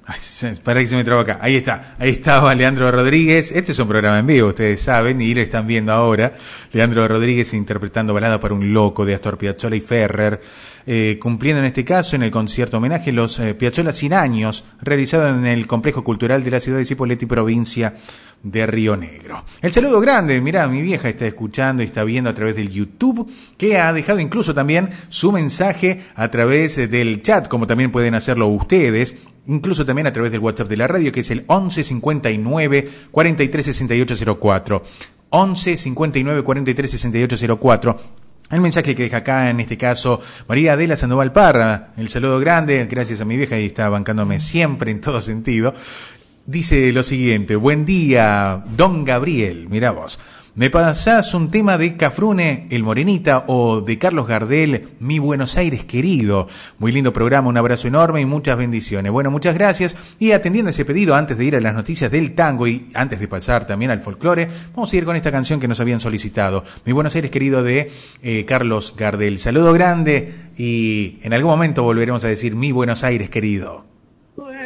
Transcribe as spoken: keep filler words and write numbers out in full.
Ay, para que se me traba acá. Ahí está. Ahí estaba Leandro Rodríguez. Este es un programa en vivo, ustedes saben, y lo están viendo ahora. Leandro Rodríguez interpretando Balada para un loco de Astor Piazzolla y Ferrer. Eh, cumpliendo en este caso en el concierto homenaje los eh, Piazzolla cien años, realizado en el Complejo Cultural de la ciudad de Cipolletti, provincia de Río Negro. El saludo grande, mirá, mi vieja está escuchando y está viendo a través del YouTube, que ha dejado incluso también su mensaje a través del chat, como también pueden hacerlo ustedes, incluso también a través del WhatsApp de la radio, que es el once cincuenta y nueve cuarenta y tres sesenta y ocho cero cuatro. once cincuenta y nueve cuarenta y tres sesenta y ocho cero cuatro. El mensaje que deja acá, en este caso, María Adela Sandoval Parra. El saludo grande, gracias a mi vieja, y está bancándome siempre en todo sentido. Dice lo siguiente: buen día, don Gabriel, mirá vos. ¿Me pasás un tema de Cafrune, El Morenita, o de Carlos Gardel, Mi Buenos Aires Querido? Muy lindo programa, un abrazo enorme y muchas bendiciones. Bueno, muchas gracias. Y atendiendo ese pedido, antes de ir a las noticias del tango y antes de pasar también al folclore, vamos a ir con esta canción que nos habían solicitado. Mi Buenos Aires Querido, de eh, Carlos Gardel. Saludo grande y en algún momento volveremos a decir Mi Buenos Aires Querido.